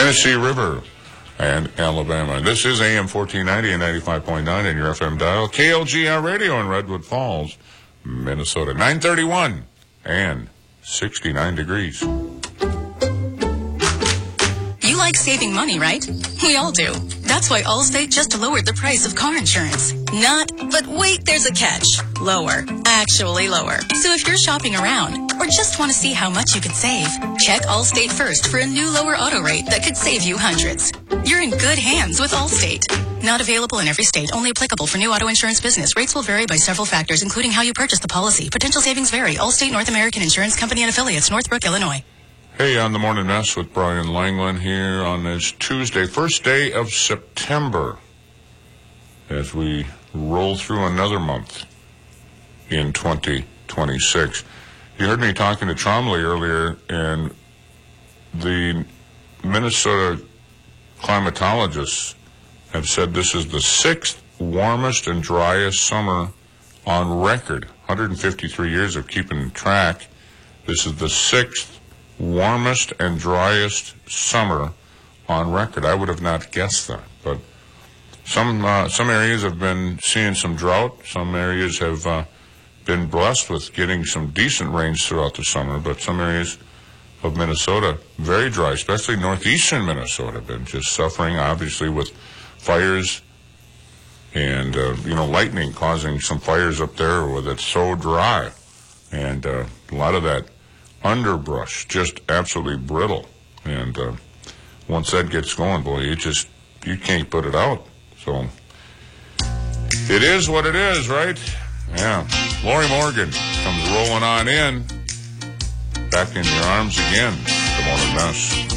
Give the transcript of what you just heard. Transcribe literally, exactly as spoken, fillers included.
Tennessee River, and Alabama. This is A M fourteen ninety and ninety-five point nine in your F M dial. K L G R Radio in Redwood Falls, Minnesota. nine thirty-one and sixty-nine degrees. You like saving money, right? We all do. That's why Allstate just lowered the price of car insurance. Not, but wait, there's a catch. Lower. Actually lower. So if you're shopping around or just want to see how much you could save, check Allstate first for a new lower auto rate that could save you hundreds. You're in good hands with Allstate. Not available in every state. Only applicable for new auto insurance business. Rates will vary by several factors, including how you purchase the policy. Potential savings vary. Allstate North American Insurance Company and Affiliates, Northbrook, Illinois. Hey, on the Morning Mess with Brian Langland here on this Tuesday, first day of September, as we roll through another month in twenty twenty-six. You heard me talking to Tromley earlier, and the Minnesota climatologists have said this is the sixth warmest and driest summer on record. one hundred fifty-three years of keeping track. This is the sixth warmest and driest summer on record. I would have not guessed that, but some uh, some areas have been seeing some drought. Some areas have uh, been blessed with getting some decent rains throughout the summer, but some areas of Minnesota very dry, especially northeastern Minnesota, been just suffering, obviously, with fires and uh, you know lightning causing some fires up there where it's so dry, and uh, a lot of that underbrush just absolutely brittle, and uh, once that gets going, boy, you just you can't put it out. So it is what it is, right? Yeah. Lori Morgan comes rolling on in, back in your arms again. Good morning, Mess.